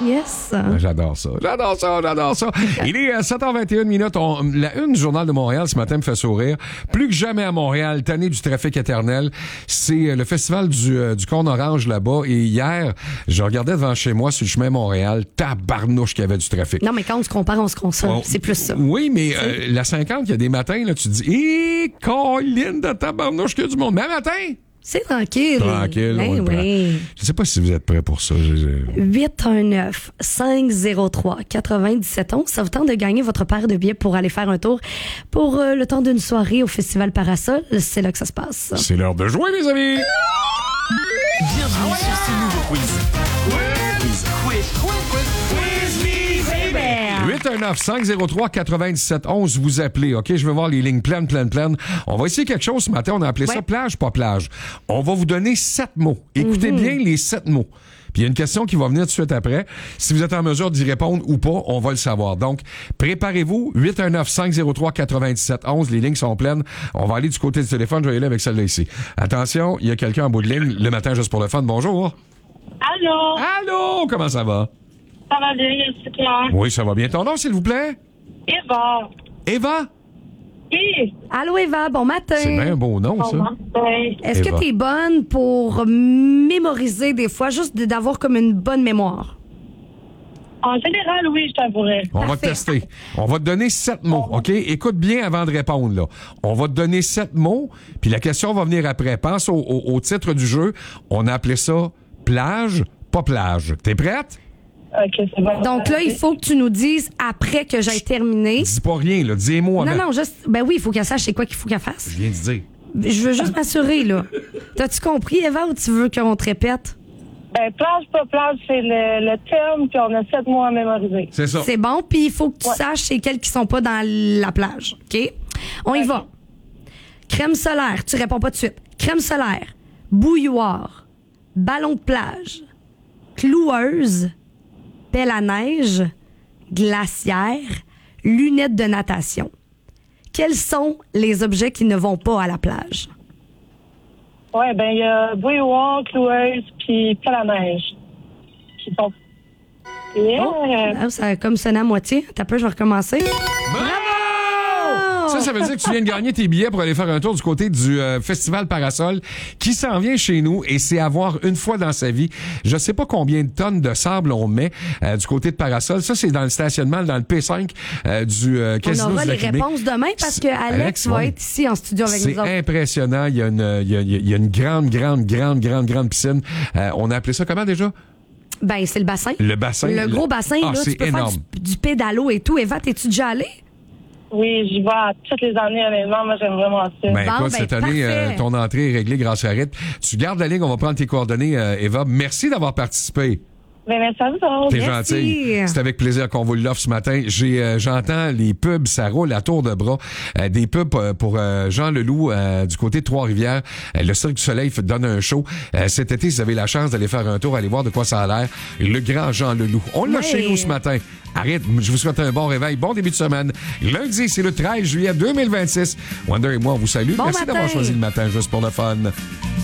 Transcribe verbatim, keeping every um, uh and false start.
yes. J'adore ça. J'adore ça, j'adore ça. Il est à sept heures vingt et une minutes. On, la une du Journal de Montréal ce matin me fait sourire. Plus que jamais à Montréal, tanné du trafic éternel, c'est le festival du, euh, du Cône Orange là-bas. Et hier, je regardais devant chez moi sur le chemin Montréal, tabarnouche qu'il y avait du trafic. Non, mais quand on se compare, on se console. Oh, c'est plus ça. Oui, mais euh, la cinquante, il y a des matins, là, tu te dis, hé, colline de tabarnouche qu'il y a du monde. Mais un matin... C'est tranquille. Tranquille. Ben oui. Je ne sais pas si vous êtes prêts pour ça. huit un neuf, cinq zéro trois, neuf sept un un. Ça vous tente de gagner votre paire de billets pour aller faire un tour pour euh, le temps d'une soirée au Festival Parasol. C'est là que ça se passe. C'est l'heure de jouer, mes amis. Bienvenue sur ce nouveau quiz. Quiz, quiz, quiz, quiz, quiz, huit un neuf, cinq zéro trois, neuf sept un un. Vous appelez, OK? Je veux voir les lignes pleines, pleines, pleines. On va essayer quelque chose ce matin. On a appelé ouais. ça plage, pas plage. On va vous donner sept mots. Écoutez mm-hmm. bien les sept mots. Puis il y a une question qui va venir tout de suite après. Si vous êtes en mesure d'y répondre ou pas, on va le savoir. Donc, préparez-vous. huit un neuf, cinq zéro trois, neuf sept un un. Les lignes sont pleines. On va aller du côté du téléphone. Je vais y aller avec celle-là ici. Attention, il y a quelqu'un en bout de ligne. Le matin, juste pour le fun. Bonjour. Allô? Allô? Comment ça va? Ça va bien, c'est toi? Oui, ça va bien. Ton nom, s'il vous plaît? Eva. Eva? Oui. Allô, Eva, bon matin. C'est bien un beau nom, ça. Bon matin. Est-ce Eva. que t'es bonne pour mémoriser des fois, juste d'avoir comme une bonne mémoire? En général, oui, je t'avouerai. On va te tester. On va te donner sept mots, OK? Écoute bien avant de répondre, là. On va te donner sept mots, puis la question va venir après. Pense au, au, au titre du jeu. On a appelé ça plage, pas plage. T'es prête? OK, c'est bon. Donc là, il faut que tu nous dises après que j'ai terminé. Dis pas rien, là. Dis un mot avant. Non, non, juste. Ben oui, il faut qu'elle sache c'est quoi qu'il faut qu'elle fasse. Je viens de dire. Je veux juste m'assurer, là. T'as-tu compris, Eva, ou tu veux qu'on te répète? Ben, plage, pas plage, c'est le, le terme, puis on a sept mots à mémoriser. C'est ça. C'est bon, puis il faut que tu ouais. saches c'est quels qui sont pas dans la plage. OK? On y okay. va. Crème solaire, tu réponds pas tout de suite. Crème solaire, bouilloire, ballon de plage, cloueuse, pelle à neige, glacière, lunettes de natation. Quels sont les objets qui ne vont pas à la plage? Oui, ben il y a bouilloire, cloueuse, puis pelle à neige. Qui sont... Yeah. Oh, ça a comme sonné à moitié. T'as peur, je vais recommencer. Bravo! Ça, ça veut dire que tu viens de gagner tes billets pour aller faire un tour du côté du euh, Festival Parasol qui s'en vient chez nous et c'est à voir une fois dans sa vie. Je sais pas combien de tonnes de sable on met euh, du côté de Parasol. Ça, c'est dans le stationnement, dans le P cinq euh, du euh, Casino. On aura du les réponses demain parce que Alex, Alex va ouais. être ici en studio avec nous autres. C'est impressionnant. Il y a une, il y a, il y a une grande, grande, grande, grande, grande piscine. Euh, on a appelé ça comment déjà? Ben, c'est le bassin. Le bassin. Le gros bassin, ah, là, tu peux énorme. faire du, du pédalo et tout. Eva, t'es-tu déjà allée? Oui, j'y vais toutes les années, honnêtement. Moi, j'aime vraiment ça. Ben, bon, écoute, ben, cette année, euh, ton entrée est réglée grâce à Rit. Tu gardes la ligne, on va prendre tes coordonnées, euh, Eva. Merci d'avoir participé. Ben, merci à vous autres. T'es Merci. gentil. C'est avec plaisir qu'on vous l'offre ce matin. J'ai, euh, j'entends les pubs, ça roule à tour de bras. Euh, des pubs euh, pour euh, Jean Leloup euh, du côté de Trois-Rivières. Euh, le Cirque du Soleil donne un show. Euh, cet été, si vous avez la chance d'aller faire un tour, aller voir de quoi ça a l'air. Le grand Jean Leloup. On l'a ouais. chez nous ce matin. Arrête, je vous souhaite un bon réveil, bon début de semaine. Lundi, c'est le treize juillet deux mille vingt-six. Wonder et moi, on vous salue. Bon Merci matin. d'avoir choisi le matin juste pour le fun.